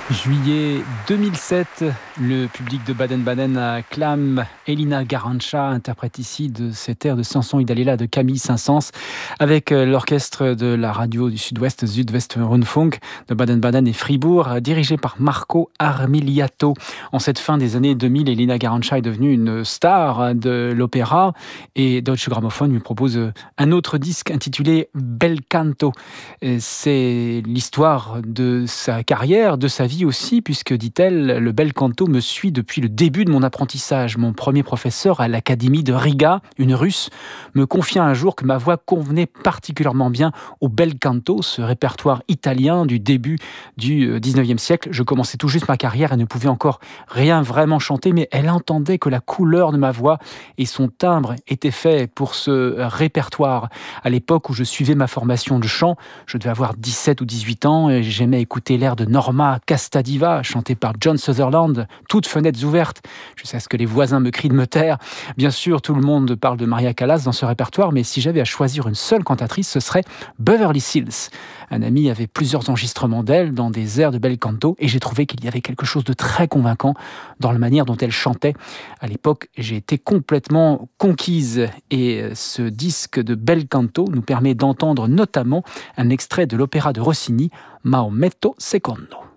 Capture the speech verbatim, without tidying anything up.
Juillet deux mille sept, le public de Baden-Baden acclame Elina Garanca, interprète ici de cet air de Samson y Dalila de Camille Saint-Saëns, avec l'orchestre de la radio du Sud-Ouest, Südwestrundfunk, de Baden-Baden et Fribourg, dirigé par Marco Armiliato. En cette fin des années deux mille, Elina Garanca est devenue une star de l'opéra et Deutsche Grammophon lui propose un autre disque intitulé Bel Canto. C'est l'histoire de sa carrière, de sa vie aussi, puisque, dit-elle, le bel canto me suit depuis le début de mon apprentissage. Mon premier professeur à l'académie de Riga, une Russe, me confia un jour que ma voix convenait particulièrement bien au bel canto, ce répertoire italien du début du dix-neuvième siècle. Je commençais tout juste ma carrière et ne pouvais encore rien vraiment chanter, mais elle entendait que la couleur de ma voix et son timbre étaient faits pour ce répertoire. À l'époque où je suivais ma formation de chant, je devais avoir dix-sept ou dix-huit ans et j'aimais écouter l'air de Norma Castadiva, chanté par John Sutherland, toutes fenêtres ouvertes, jusqu'à ce que les voisins me crient de me taire. Bien sûr, tout le monde parle de Maria Callas dans ce répertoire, mais si j'avais à choisir une seule cantatrice, ce serait Beverly Sills. Un ami avait plusieurs enregistrements d'elle dans des airs de bel canto et j'ai trouvé qu'il y avait quelque chose de très convaincant dans la manière dont elle chantait. À l'époque, j'ai été complètement conquise et ce disque de bel canto nous permet d'entendre notamment un extrait de l'opéra de Rossini, Maometto secondo.